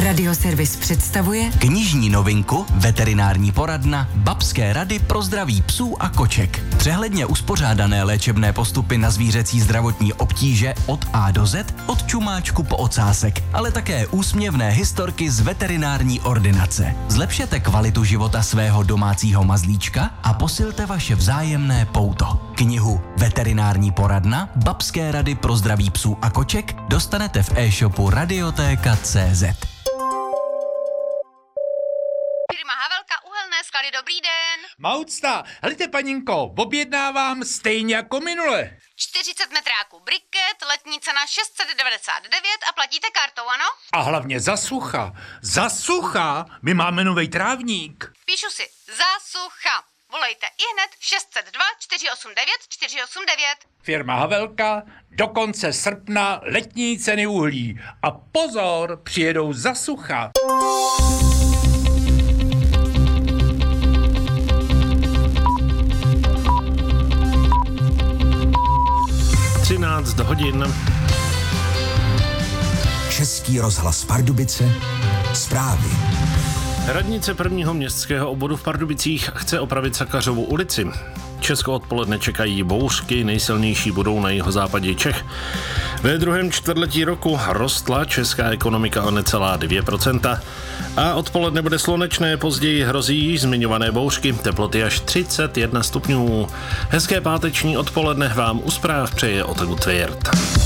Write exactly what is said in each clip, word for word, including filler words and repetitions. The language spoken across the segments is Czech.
Radioservis představuje knižní novinku, veterinární poradna, babské rady pro zdraví psů a koček. Přehledně uspořádané léčebné postupy na zvířecí zdravotní obtíže od A do Z, od čumáčku po ocásek, ale také úsměvné historky z veterinární ordinace. Zlepšete kvalitu života svého domácího mazlíčka a posilte vaše vzájemné pouto. Knihu Veterinární poradna, babské rady pro zdraví psů a koček dostanete v e-shopu radiotéka tečka cé zet. Firma Havelka Uhelné sklady, dobrý den. Maucta, helejte paninko, objednávám stejně jako minule. čtyřicet metráků briket, letní cena šest set devadesát devět a platíte kartou, ano? A hlavně za sucha, za sucha, my máme novej trávník. Píšu si, za sucha. Volejte ihned šest set dva čtyři osm devět čtyři osm devět. Firma Havelka, do konce srpna letní ceny uhlí. A pozor, přijedou za sucha. třináct hodin. Český rozhlas Pardubice, zprávy. Radnice prvního městského obvodu v Pardubicích chce opravit Sakařovu ulici. Česko odpoledne čekají bouřky, nejsilnější budou na jihozápadě Čech. Ve druhém čtvrtletí roku rostla česká ekonomika o necelá dvě procenta a odpoledne bude slunečné, později hrozí již zmiňované bouřky, teploty až třicet jedna stupňů. Hezké páteční odpoledne vám u zpráv přeje Otto Tvěrt.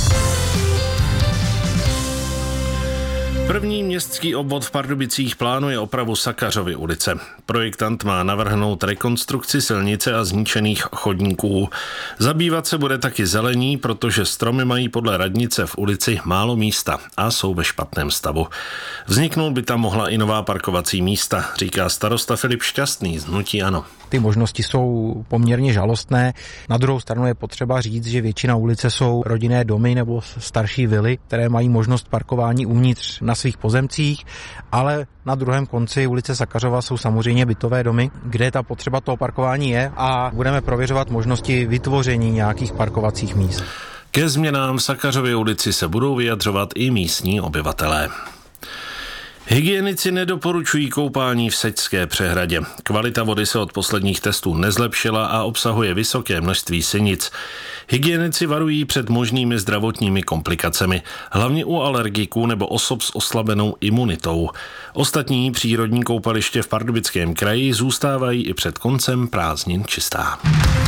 První městský obvod v Pardubicích plánuje opravu Sakařovy ulice. Projektant má navrhnout rekonstrukci silnice a zničených chodníků. Zabývat se bude taky zelení, protože stromy mají podle radnice v ulici málo místa a jsou ve špatném stavu. Vzniknout by tam mohla i nová parkovací místa, říká starosta Filip Šťastný z hnutí ANO. Ty možnosti jsou poměrně žalostné. Na druhou stranu je potřeba říct, že většina ulice jsou rodinné domy nebo starší vily, které mají možnost parkování uvnitř na svých pozemcích, ale na druhém konci ulice Sakařova jsou samozřejmě bytové domy, kde ta potřeba toho parkování je a budeme prověřovat možnosti vytvoření nějakých parkovacích míst. Ke změnám v Sakařově ulici se budou vyjadřovat i místní obyvatelé. Hygienici nedoporučují koupání v Seďské přehradě. Kvalita vody se od posledních testů nezlepšila a obsahuje vysoké množství sinic. Hygienici varují před možnými zdravotními komplikacemi, hlavně u alergiků nebo osob s oslabenou imunitou. Ostatní přírodní koupaliště v Pardubickém kraji zůstávají i před koncem prázdnin čistá.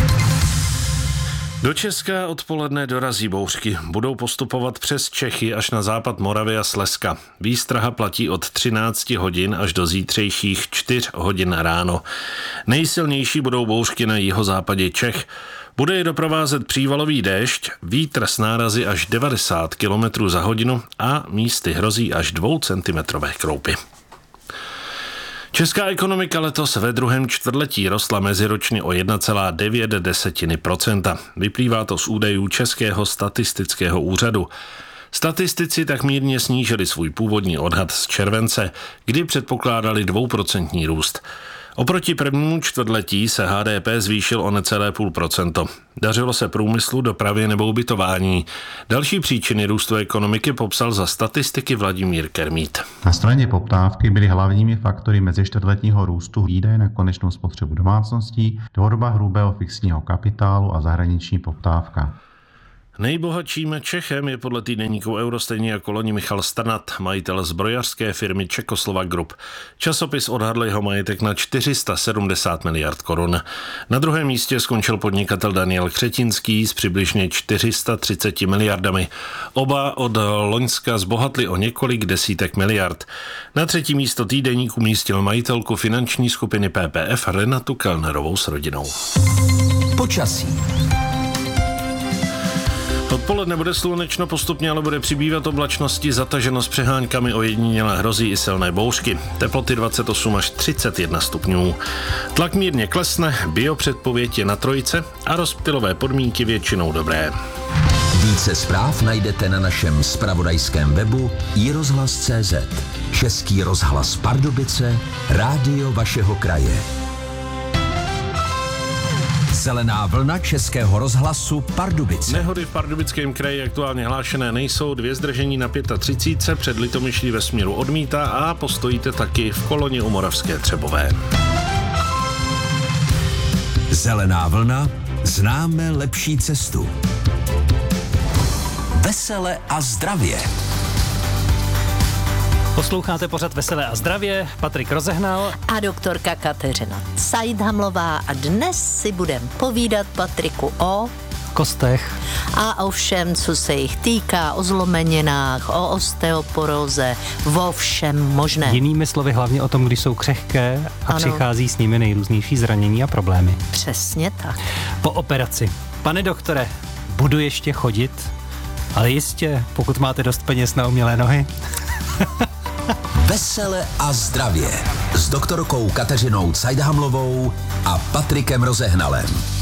Do Česka odpoledne dorazí bouřky. Budou postupovat přes Čechy až na západ Moravy a Slezska. Výstraha platí od třináct hodin až do zítřejších čtyři hodin ráno. Nejsilnější budou bouřky na jihozápadě Čech. Bude je doprovázet přívalový déšť, vítr s nárazy až devadesát kilometrů za hodinu a místy hrozí až dvoucentimetrové kroupy. Česká ekonomika letos ve druhém čtvrtletí rostla meziročně o jedna celá devět procenta. Vyplývá to z údajů Českého statistického úřadu. Statistici tak mírně snížili svůj původní odhad z července, kdy předpokládali dvouprocentní růst. Oproti prvnímu čtvrtletí se H D P zvýšil o necelé půl procento. Dařilo se průmyslu, dopravě nebo ubytování. Další příčiny růstu ekonomiky popsal za statistiky Vladimír Kermít. Na straně poptávky byly hlavními faktory mezičtvrtletního růstu výdaje na konečnou spotřebu domácností, tvorba hrubého fixního kapitálu a zahraniční poptávka. Nejbohatším Čechem je podle týdeníku Euro stejně jako loni Michal Strnad, majitel zbrojařské firmy Czechoslovak Group. Časopis odhadl jeho majetek na čtyři sta sedmdesát miliard korun. Na druhém místě skončil podnikatel Daniel Křetinský s přibližně čtyři sta třiceti miliardami. Oba od loňska zbohatli o několik desítek miliard. Na třetí místo týdeník umístil majitelku finanční skupiny P P F Renatu Kellnerovou s rodinou. Počasí. Odpoledne bude slunečno, postupně ale bude přibývat oblačnosti, zataženo s přeháňkami, ojediněle hrozí i silné bouřky. Teploty dvacet osm až třicet jedna stupňů. Tlak mírně klesne, biopředpověď je na trojce a rozptylové podmínky většinou dobré. Více zpráv najdete na našem zpravodajském webu i rozhlas tečka cé zet. Český rozhlas Pardubice, rádio vašeho kraje. Zelená vlna Českého rozhlasu Pardubice. Nehody v Pardubickém kraji aktuálně hlášené nejsou, dvě zdržení na třicet pět před Litomyšlí ve směru od Mýta a postojíte taky v Koloni u Moravské Třebové. Zelená vlna, známe lepší cestu. Vesele a zdravě. Posloucháte pořad Veselé a zdravě, Patrik Rozehnal a doktorka Kateřina Cajdhamlová a dnes si budeme povídat, Patriku, o kostech a o všem, co se jich týká, o zlomeninách, o osteoporóze, o všem možném. Jinými slovy hlavně o tom, když jsou křehké a ano. Přichází s nimi nejrůznější zranění a problémy. Přesně tak. Po operaci. Pane doktore, budu ještě chodit, ale jistě, pokud máte dost peněz na umělé nohy. Vesele a zdravě s doktorkou Kateřinou Cajdhamlovou a Patrikem Rozehnalem.